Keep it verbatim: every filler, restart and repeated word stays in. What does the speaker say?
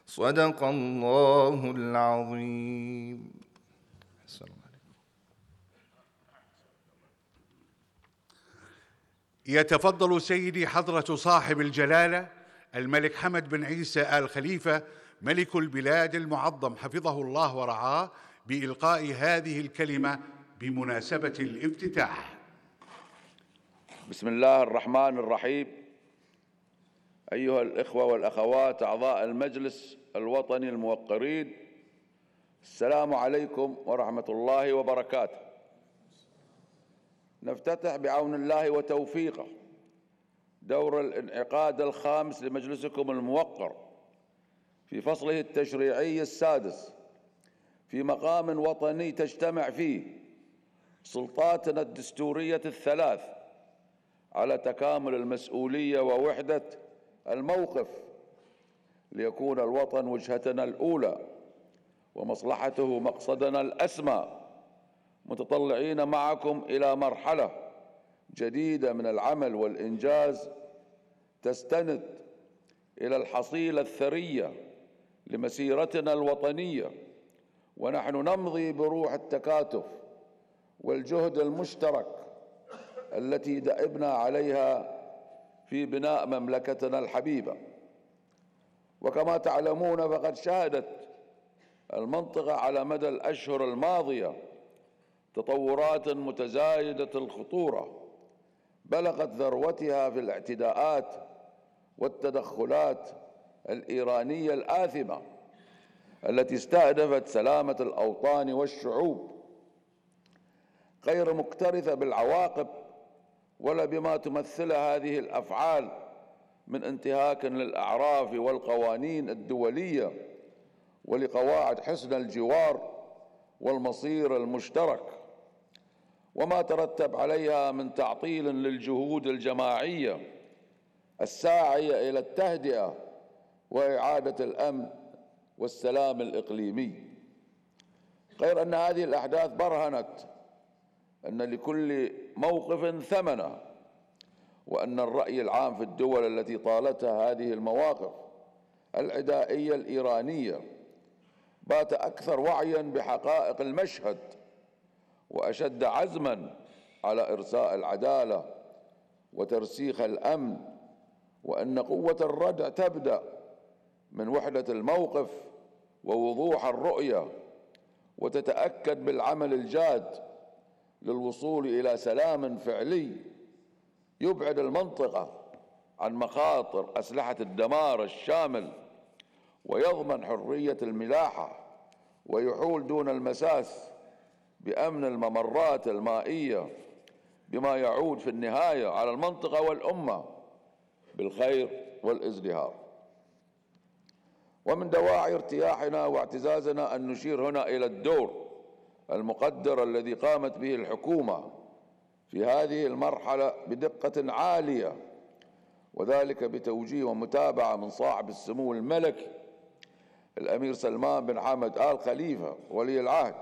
صدق الله العظيم. السلام عليكم. يتفضل سيدي حضرة صاحب الجلالة الملك حمد بن عيسى آل خليفة ملك البلاد المعظم حفظه الله ورعاه بإلقاء هذه الكلمة بمناسبة الافتتاح. بسم الله الرحمن الرحيم. أيها الإخوة والأخوات أعضاء المجلس الوطني الموقرين، السلام عليكم ورحمة الله وبركاته. نفتتح بعون الله وتوفيقه دور الانعقاد الخامس لمجلسكم الموقر في فصله التشريعي السادس في مقام وطني تجتمع فيه سلطاتنا الدستورية الثلاث على تكامل المسؤولية ووحدة الموقف ليكون الوطن وجهتنا الأولى ومصلحته مقصدنا الأسمى، متطلعين معكم إلى مرحلة جديدة من العمل والإنجاز تستند إلى الحصيلة الثرية لمسيرتنا الوطنية، ونحن نمضي بروح التكاتف والجهد المشترك التي دأبنا عليها في بناء مملكتنا الحبيبة. وكما تعلمون فقد شهدت المنطقة على مدى الأشهر الماضية تطورات متزايدة الخطورة بلغت ذروتها في الاعتداءات والتدخلات الإيرانية الآثمة التي استهدفت سلامة الأوطان والشعوب، غير مكترثة بالعواقب ولا بما تمثلها هذه الأفعال من انتهاك للأعراف والقوانين الدولية ولقواعد حسن الجوار والمصير المشترك، وما ترتب عليها من تعطيل للجهود الجماعية الساعية إلى التهدئة وإعادة الأمن والسلام الإقليمي. غير أن هذه الأحداث برهنت أن لكل موقف ثمنه، وأن الرأي العام في الدول التي طالتها هذه المواقف العدائية الإيرانية بات أكثر وعياً بحقائق المشهد وأشد عزماً على إرساء العدالة وترسيخ الأمن، وأن قوة الردع تبدأ من وحدة الموقف ووضوح الرؤية، وتتأكد بالعمل الجاد للوصول إلى سلام فعلي يبعد المنطقة عن مخاطر أسلحة الدمار الشامل ويضمن حرية الملاحة ويحول دون المساس بأمن الممرات المائية، بما يعود في النهاية على المنطقة والأمة بالخير والازدهار. ومن دواعي ارتياحنا واعتزازنا أن نشير هنا إلى الدور المقدر الذي قامت به الحكومة في هذه المرحلة بدقة عالية، وذلك بتوجيه ومتابعة من صاحب السمو الملكي الأمير سلمان بن حمد آل خليفة ولي العهد